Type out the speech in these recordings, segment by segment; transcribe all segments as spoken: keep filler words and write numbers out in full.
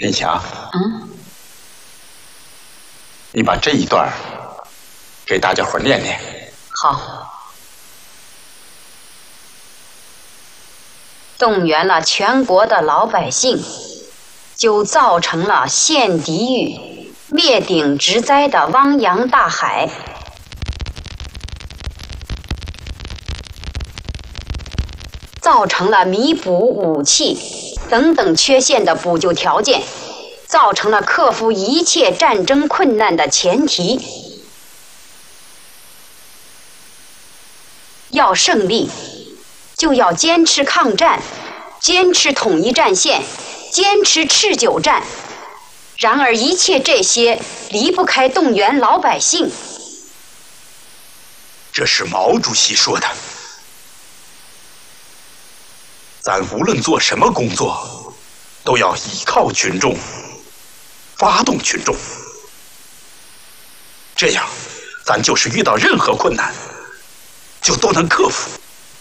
林霞， 嗯， 你把这一段给大家伙念念。 好。动员了全国的老百姓，就造成了陷地狱、灭顶之灾的汪洋大海。造成了弥补武器等等缺陷的补救条件，造成了克服一切战争困难的前提。要胜利，就要坚持抗战，坚持统一战线，坚持持久战。然而一切这些离不开动员老百姓。 这是毛主席说的。咱无论做什么工作，都要依靠群众，发动群众。这样，咱就是遇到任何困难，就都能克服。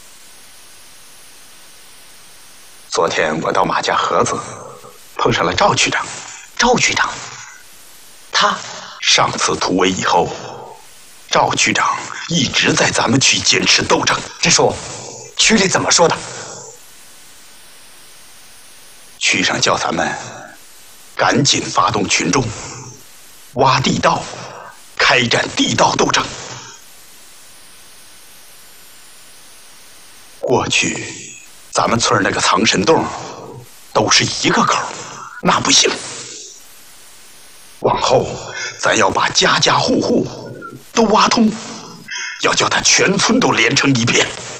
昨天我到马家河子，碰上了赵区长。 赵区长，他上次突围以后，赵区长一直在咱们区坚持斗争。 这说，区里怎么说的？ 区上叫咱们赶紧发动群众，挖地道，开展地道斗争。过去咱们村那个藏身洞都是一个口，那不行。往后咱要把家家户户都挖通，要叫他全村都连成一片。